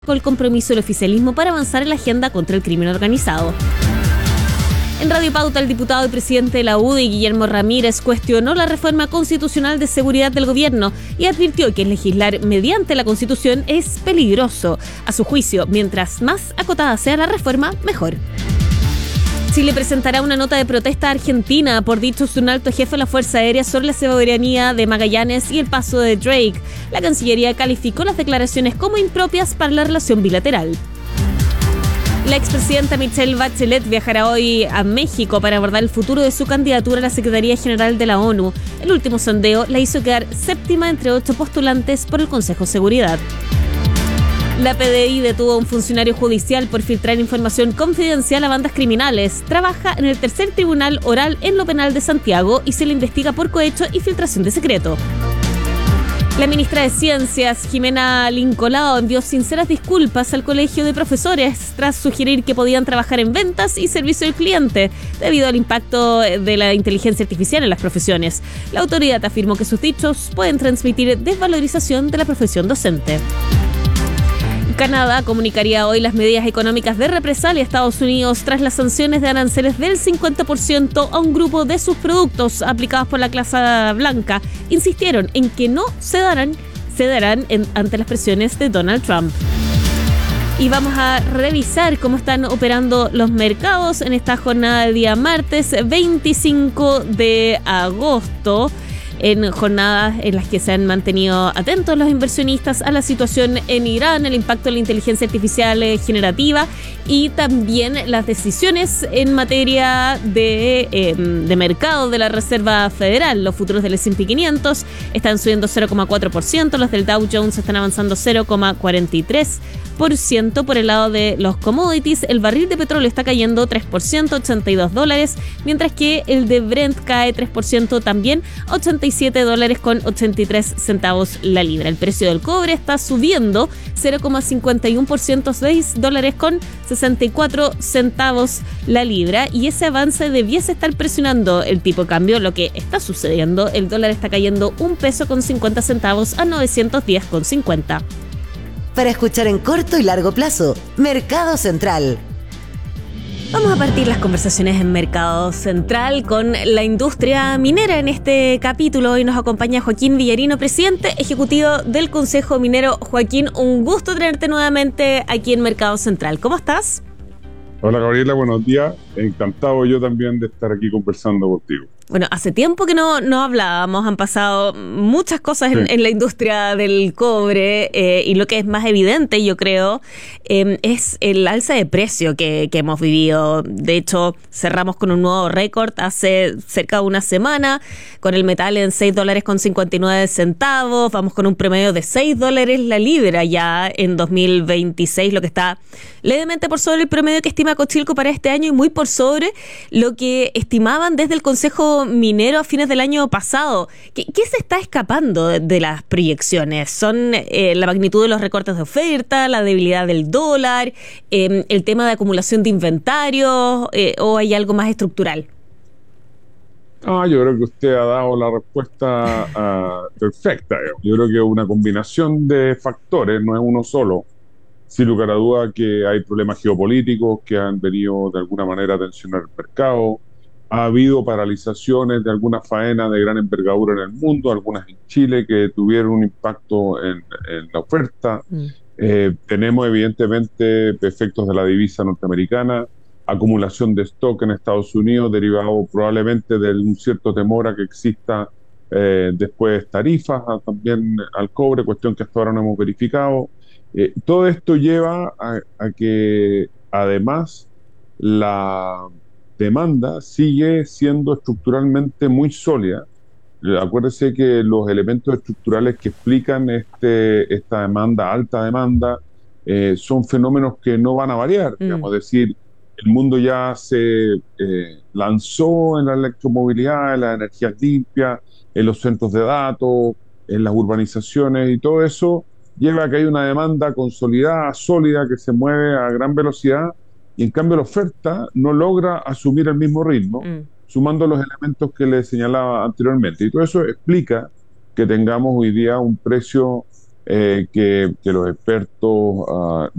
el compromiso del oficialismo para avanzar en la agenda contra el crimen organizado. En Radio Pauta, el diputado y presidente de la UDI, Guillermo Ramírez, cuestionó la reforma constitucional de seguridad del gobierno y advirtió que legislar mediante la Constitución es peligroso. A su juicio, mientras más acotada sea la reforma, mejor. Chile presentará una nota de protesta a Argentina por dichos de un alto jefe de la Fuerza Aérea sobre la soberanía de Magallanes y el paso de Drake. La Cancillería calificó las declaraciones como impropias para la relación bilateral. La expresidenta Michelle Bachelet viajará hoy a México para abordar el futuro de su candidatura a la Secretaría General de la ONU. El último sondeo la hizo quedar séptima entre 8 postulantes por el Consejo de Seguridad. La PDI detuvo a un funcionario judicial por filtrar información confidencial a bandas criminales. Trabaja en el tercer tribunal oral en lo penal de Santiago y se le investiga por cohecho y filtración de secreto. La ministra de Ciencias, Jimena Lincolao, envió sinceras disculpas al Colegio de Profesores tras sugerir que podían trabajar en ventas y servicio al cliente debido al impacto de la inteligencia artificial en las profesiones. La autoridad afirmó que sus dichos pueden transmitir desvalorización de la profesión docente. Canadá comunicaría hoy las medidas económicas de represalia a Estados Unidos tras las sanciones de aranceles del 50% a un grupo de sus productos aplicados por la Casa Blanca. Insistieron en que no cederán ante las presiones de Donald Trump. Y vamos a revisar cómo están operando los mercados en esta jornada de día martes 25 de agosto. En jornadas en las que se han mantenido atentos los inversionistas a la situación en Irán, el impacto de la inteligencia artificial generativa y también las decisiones en materia de mercado de la Reserva Federal. Los futuros del S&P 500 están subiendo 0,4%, los del Dow Jones están avanzando 0,43%. Por el lado de los commodities, el barril de petróleo está cayendo 3%, $82, mientras que el de Brent cae 3% también, $87.83 la libra. El precio del cobre está subiendo 0,51%, $6.64 la libra, y ese avance debiese estar presionando el tipo de cambio. Lo que está sucediendo, el dólar está cayendo $1.50 a 910,50. Para escuchar en corto y largo plazo, Mercado Central. Vamos a partir las conversaciones en Mercado Central con la industria minera. En este capítulo hoy nos acompaña Joaquín Villarino, presidente ejecutivo del Consejo Minero. Joaquín, un gusto tenerte nuevamente aquí en Mercado Central. ¿Cómo estás? Hola Gabriela, buenos días. Encantado yo también de estar aquí conversando contigo. Bueno, hace tiempo que no hablábamos, han pasado muchas cosas en la industria del cobre y lo que es más evidente, yo creo, es el alza de precio que hemos vivido. De hecho, cerramos con un nuevo récord hace cerca de una semana, con el metal en $6.59, vamos con un promedio de $6 la libra ya en 2026, lo que está levemente por sobre el promedio que estima Cochilco para este año y muy por sobre lo que estimaban desde el Consejo Minero a fines del año pasado. ¿Qué se está escapando de las proyecciones? ¿Son la magnitud de los recortes de oferta, la debilidad del dólar, el tema de acumulación de inventarios o hay algo más estructural? Yo creo que usted ha dado la respuesta perfecta. Yo creo que es una combinación de factores, no es uno solo. Sin lugar a duda que hay problemas geopolíticos que han venido de alguna manera a tensionar el mercado. Ha habido paralizaciones de algunas faenas de gran envergadura en el mundo, algunas en Chile que tuvieron un impacto en la oferta. Tenemos evidentemente efectos de la divisa norteamericana, acumulación de stock en Estados Unidos derivado probablemente de un cierto temor a que exista después tarifas también al cobre, cuestión que hasta ahora no hemos verificado. Todo esto lleva a que además la demanda sigue siendo estructuralmente muy sólida. Acuérdese que los elementos estructurales que explican esta demanda, alta demanda, son fenómenos que no van a variar. Digamos, es decir, el mundo ya se lanzó en la electromovilidad, en las energías limpias, en los centros de datos, en las urbanizaciones, y todo eso lleva a que hay una demanda consolidada, sólida, que se mueve a gran velocidad, y en cambio la oferta no logra asumir el mismo ritmo, sumando los elementos que le señalaba anteriormente. Y todo eso explica que tengamos hoy día un precio que los expertos